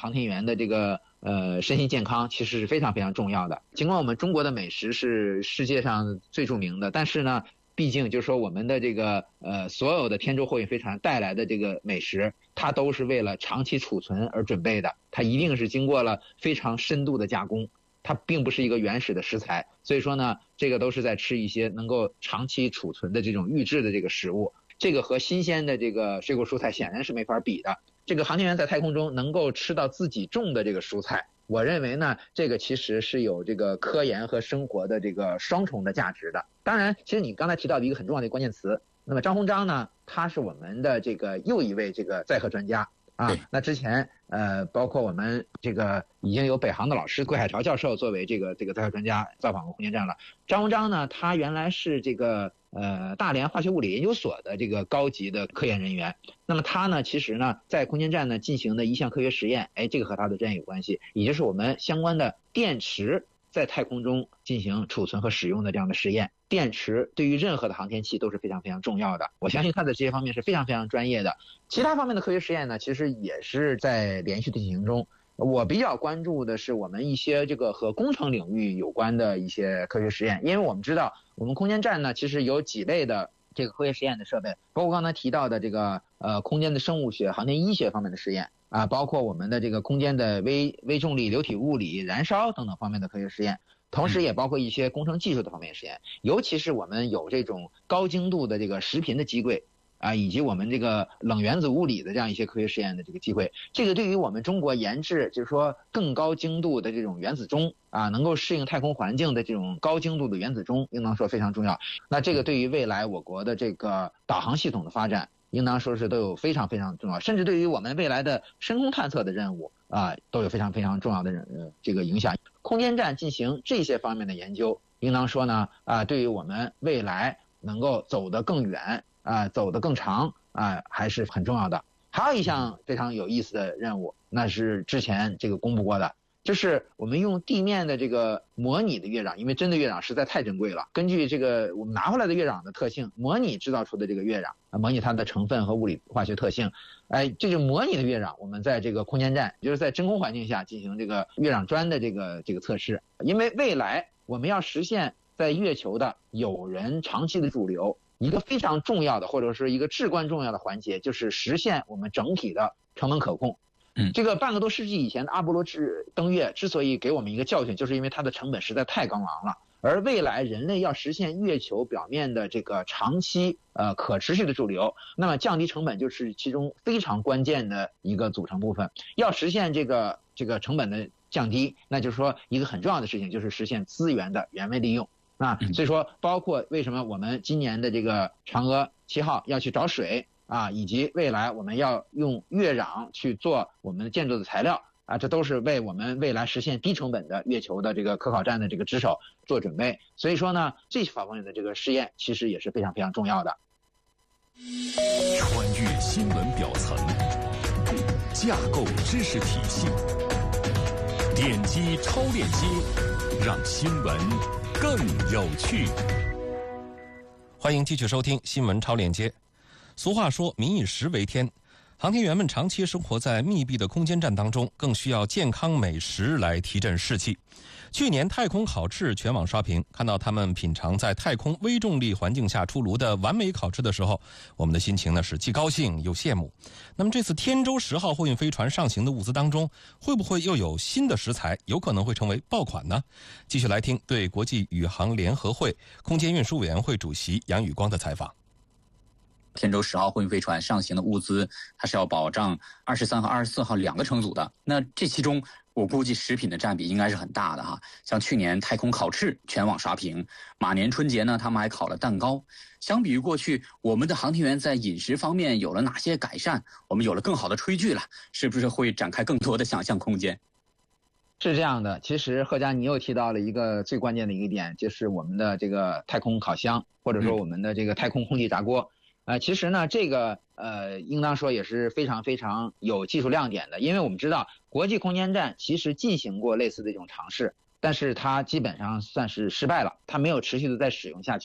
航天员的这个身心健康其实是非常非常重要的。尽管我们中国的美食是世界上最著名的，但是呢，毕竟就是说我们的这个所有的天舟货运飞船带来的这个美食，它都是为了长期储存而准备的，它一定是经过了非常深度的加工，它并不是一个原始的食材。所以说呢，这个都是在吃一些能够长期储存的这种预制的这个食物，这个和新鲜的这个水果蔬菜显然是没法比的。这个航天员在太空中能够吃到自己种的这个蔬菜，我认为呢，这个其实是有这个科研和生活的这个双重的价值的。当然，其实你刚才提到的一个很重要的关键词，那么张鸿章呢，他是我们的这个又一位这个载荷专家啊。那之前包括我们这个已经有北航的老师桂海潮教授作为这个载荷专家造访过空间站了。张鸿章呢，他原来是这个大连化学物理研究所的这个高级的科研人员。那么他呢，其实呢在空间站呢进行的一项科学实验，这个和他的专业有关系，也就是我们相关的电池在太空中进行储存和使用的这样的实验。电池对于任何的航天器都是非常非常重要的，我相信他的这些方面是非常非常专业的。其他方面的科学实验呢，其实也是在连续的进行中。我比较关注的是我们一些这个和工程领域有关的一些科学实验，因为我们知道我们空间站呢其实有几类的这个科学实验的设备，包括刚才提到的这个空间的生物学、航天医学方面的实验啊，包括我们的这个空间的微重力、流体物理、燃烧等等方面的科学实验，同时也包括一些工程技术的方面实验，尤其是我们有这种高精度的这个时频的机柜啊，以及我们这个冷原子物理的这样一些科学实验的这个机会，这个对于我们中国研制就是说更高精度的这种原子钟啊，能够适应太空环境的这种高精度的原子钟，应当说非常重要。那这个对于未来我国的这个导航系统的发展，应当说是都有非常非常重要，甚至对于我们未来的深空探测的任务啊，都有非常非常重要的这个影响。空间站进行这些方面的研究，应当说呢对于我们未来能够走得更远走得更长还是很重要的。还有一项非常有意思的任务，那是之前这个公布过的，就是我们用地面的这个模拟的月壤，因为真的月壤实在太珍贵了，根据这个我们拿回来的月壤的特性，模拟制造出的这个月壤模拟它的成分和物理化学特性，这就模拟的月壤，我们在这个空间站，就是在真空环境下进行这个月壤砖的这个测试。因为未来我们要实现在月球的有人长期的驻留，一个非常重要的或者是一个至关重要的环节，就是实现我们整体的成本可控。这个半个多世纪以前的阿波罗登月之所以给我们一个教训，就是因为它的成本实在太高昂了。而未来人类要实现月球表面的这个长期可持续的驻留，那么降低成本就是其中非常关键的一个组成部分。要实现这个成本的降低，那就是说一个很重要的事情就是实现资源的原位利用所以说包括为什么我们今年的这个嫦娥7号要去找水以及未来我们要用月壤去做我们建筑的材料这都是为我们未来实现低成本的月球的这个可考站的这个值守做准备。所以说呢，这方面的这个试验其实也是非常非常重要的。 穿越新闻表层，架构知识体系，点击超链接，让新闻更有趣。 欢迎继续收听新闻超链接。俗话说民以食为天，航天员们长期生活在密闭的空间站当中，更需要健康美食来提振士气。去年太空烤翅全网刷屏，看到他们品尝在太空微重力环境下出炉的完美烤翅的时候，我们的心情呢是既高兴又羡慕。那么这次天舟10号货运飞船上行的物资当中，会不会又有新的食材，有可能会成为爆款呢？继续来听对国际宇航联合会空间运输委员会主席杨宇光的采访。 天舟10号货运飞船上行的物资，它是要保障23和24号2个乘组的。那这其中，我估计食品的占比应该是很大的哈。像去年太空烤翅全网刷屏，马年春节呢，他们还烤了蛋糕。相比于过去，我们的航天员在饮食方面有了哪些改善？我们有了更好的炊具了，是不是会展开更多的想象空间？ 是这样的，其实贺佳你又提到了一个最关键的一个点，就是我们的这个太空烤箱，或者说我们的这个太空空气炸锅。其实呢，这个应当说也是非常非常有技术亮点的，因为我们知道国际空间站其实进行过类似的这种尝试，但是它基本上算是失败了，它没有持续的再使用下去。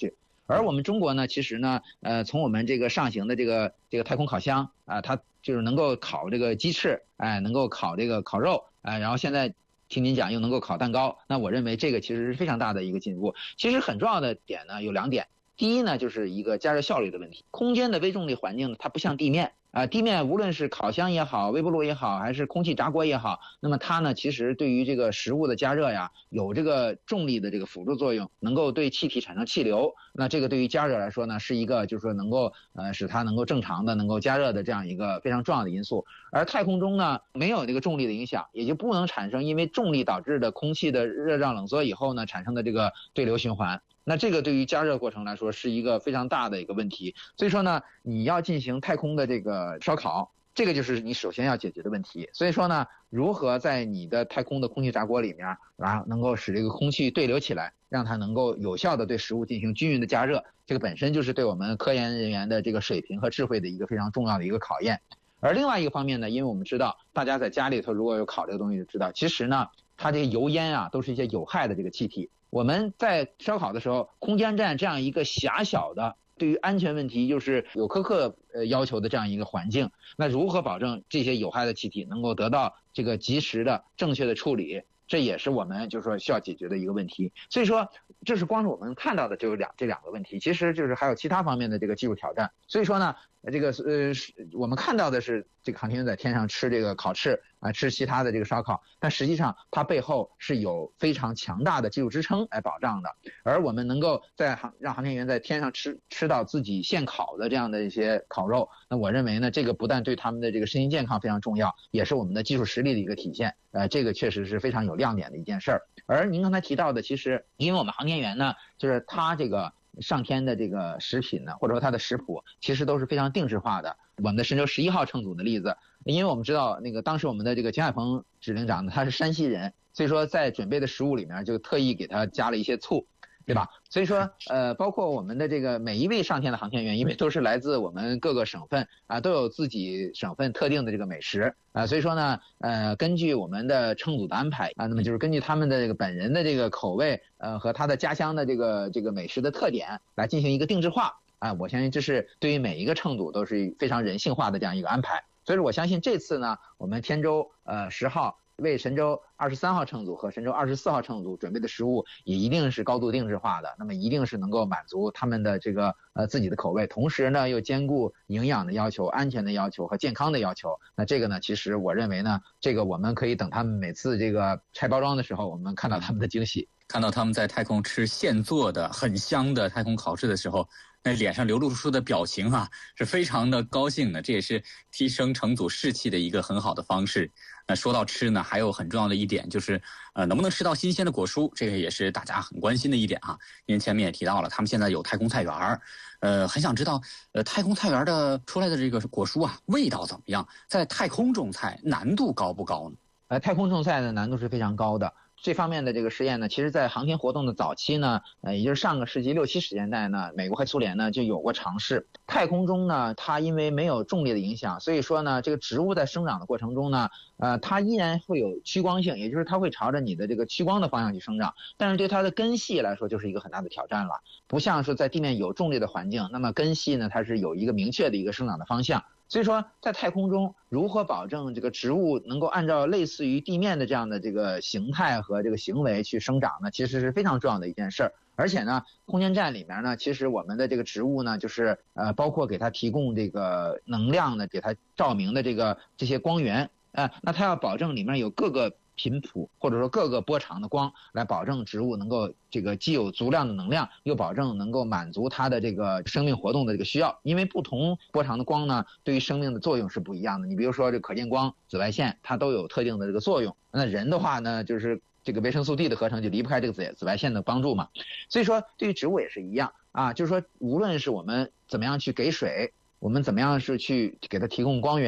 而我们中国呢，其实呢，从我们这个上行的这个太空烤箱啊，它就是能够烤这个鸡翅，能够烤这个烤肉，然后现在听您讲又能够烤蛋糕，那我认为这个其实是非常大的一个进步。其实很重要的点呢有2点，第一呢就是一个加热效率的问题。空间的微重力环境呢，它不像地面。地面无论是烤箱也好，微波炉也好，还是空气炸锅也好，那么它呢其实对于这个食物的加热呀，有这个重力的这个辅助作用，能够对气体产生气流。那这个对于加热来说呢，是一个就是说能够使它能够正常的能够加热的这样一个非常重要的因素。而太空中呢没有这个重力的影响，也就不能产生因为重力导致的空气的热胀冷缩以后呢产生的这个对流循环。那这个对于加热过程来说是一个非常大的一个问题。所以说呢，你要进行太空的这个烧烤，这个就是你首先要解决的问题。所以说呢，如何在你的太空的空气炸锅里面能够使这个空气对流起来，让它能够有效的对食物进行均匀的加热，这个本身就是对我们科研人员的这个水平和智慧的一个非常重要的一个考验。而另外一个方面呢，因为我们知道大家在家里头如果有烤这个东西就知道，其实呢它这个油烟啊都是一些有害的这个气体。我们在烧烤的时候，空间站这样一个狭小的对于安全问题就是有苛刻要求的这样一个环境，那如何保证这些有害的气体能够得到这个及时的正确的处理，这也是我们就是说需要解决的一个问题。所以说这是光是我们看到的就有这两个问题，其实就是还有其他方面的这个技术挑战。所以说呢，这个我们看到的是这个航天员在天上吃这个烤翅吃其他的这个烧烤，但实际上它背后是有非常强大的技术支撑来保障的。而我们能够让航天员在天上吃到自己现烤的这样的一些烤肉，那我认为呢，这个不但对他们的这个身心健康非常重要，也是我们的技术实力的一个体现。这个确实是非常有亮点的一件事儿。而您刚才提到的，其实因为我们航天员呢，就是他这个上天的这个食品呢，或者说它的食谱其实都是非常定制化的。我们的神舟11号乘组的例子，因为我们知道那个当时我们的这个钱海鹏指令长呢，他是山西人，所以说在准备的食物里面就特意给他加了一些醋，对吧？所以说包括我们的这个每一位上天的航天员，因为都是来自我们各个省份都有自己省份特定的这个美食所以说呢根据我们的乘组的安排那么就是根据他们的这个本人的这个口味和他的家乡的这个美食的特点来进行一个定制化我相信这是对于每一个乘组都是非常人性化的这样一个安排。所以说我相信这次呢，我们天舟10号为神舟23号乘组和神舟24号乘组准备的食物也一定是高度定制化的，那么一定是能够满足他们的这个自己的口味，同时呢又兼顾营养的要求、安全的要求和健康的要求。那这个呢，其实我认为呢，这个我们可以等他们每次这个拆包装的时候，我们看到他们的惊喜。 看到他们在太空吃现做的很香的太空烤翅的时候，那脸上流露出的表情是非常的高兴的，这也是提升乘组士气的一个很好的方式。那说到吃呢，还有很重要的一点就是能不能吃到新鲜的果蔬，这个也是大家很关心的一点您前面也提到了，他们现在有太空菜园很想知道太空菜园的出来的这个果蔬味道怎么样？在太空种菜难度高不高呢？ 太空种菜的难度是非常高的。这方面的这个实验呢，其实在航天活动的早期呢，也就是上个世纪60、70年代呢，美国和苏联呢就有过尝试。太空中呢，它因为没有重力的影响，所以说呢，这个植物在生长的过程中呢，它依然会有趋光性，也就是它会朝着你的这个趋光的方向去生长。但是对它的根系来说，就是一个很大的挑战了。不像是在地面有重力的环境，那么根系呢，它是有一个明确的一个生长的方向。所以说在太空中如何保证这个植物能够按照类似于地面的这样的这个形态和这个行为去生长呢，其实是非常重要的一件事儿。而且呢，空间站里面呢，其实我们的这个植物呢，就是包括给它提供这个能量的，给它照明的这些光源那它要保证里面有各个频谱或者说各个波长的光，来保证植物能够这个既有足量的能量，又保证能够满足它的这个生命活动的这个需要。因为不同波长的光呢，对于生命的作用是不一样的。你比如说这可见光、紫外线，它都有特定的这个作用。那人的话呢，就是这个维生素 D 的合成就离不开这个紫外线的帮助嘛。所以说对于植物也是一样就是说无论是我们怎么样去给水，我们怎么样是去给它提供光源，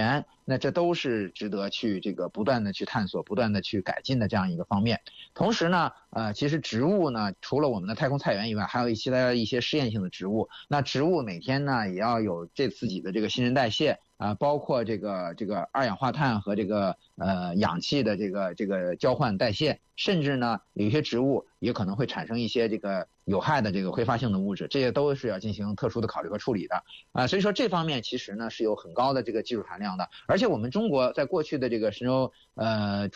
那这都是值得去这个不断的去探索、不断的去改进的这样一个方面。同时呢，其实植物呢，除了我们的太空菜园以外，还有一些试验性的植物。那植物每天呢也要有自己的这个新陈代谢包括这个二氧化碳和这个氧气的这个交换代谢，甚至呢有一些植物也可能会产生一些这个有害的这个挥发性的物质，这些都是要进行特殊的考虑和处理的所以说这方面其实呢是有很高的这个技术含量的。而且我们中国在过去的这个神州